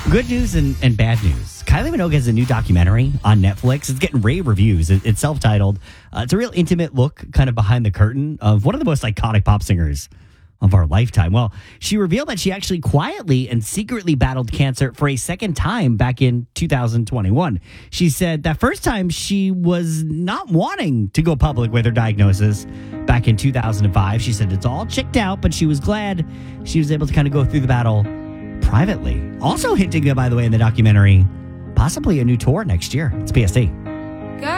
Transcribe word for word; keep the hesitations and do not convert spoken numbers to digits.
Good news and, and bad news. Kylie Minogue has a new documentary on Netflix. It's getting rave reviews. It, it's self-titled. Uh, it's a real intimate look kind of behind the curtain of one of the most iconic pop singers of our lifetime. Well, she revealed that she actually quietly and secretly battled cancer for a second time back in two thousand twenty-one. She said that first time she was not wanting to go public with her diagnosis back in two thousand five. She said it's all checked out, but she was glad she was able to kind of go through the battle privately. Also hinting, by the way, in the documentary, possibly a new tour next year. It's P S T.